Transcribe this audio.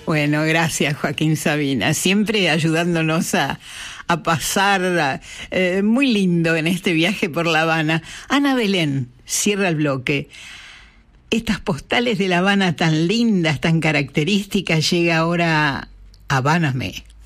Bueno, gracias Joaquín Sabina, siempre ayudándonos a pasar muy lindo en este viaje por La Habana. Ana Belén cierra el bloque. Estas postales de La Habana tan lindas, tan características, llega ahora a Habáname.